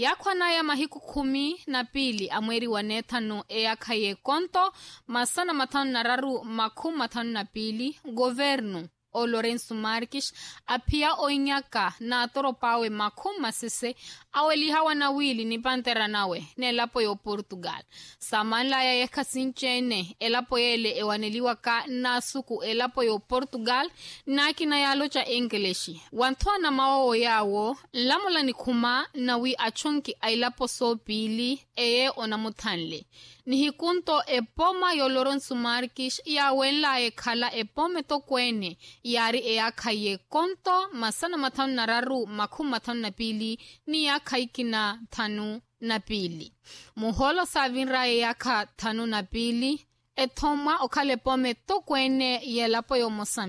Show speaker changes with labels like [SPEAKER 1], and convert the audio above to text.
[SPEAKER 1] Yakwana ya mahiku 12 amweri wa netano eyakhaye konto masana 552 governo o Lourenço Marques apia oinyaka na atoropawe 60 awelihawa na wili ni pantera nawe nelapo yo Portugal. Samanla ya yekasinchene elapo yele ewaneliwa ka nasuku elapo yo Portugal na kina yalo cha Engleshi. Wantwana mao yawo lamula ni kuma na wi achonki ailapo so pili eye onamutanle. Ni hikunto epoma yo Lourenço Marques ya wela ekhala epome to kwene yari eyakhaye konto masana 552 ni yakhaikina 52. Muholo savinra eyakha 52 ethoma okhale pome to kwene yelapo yo Moçambique.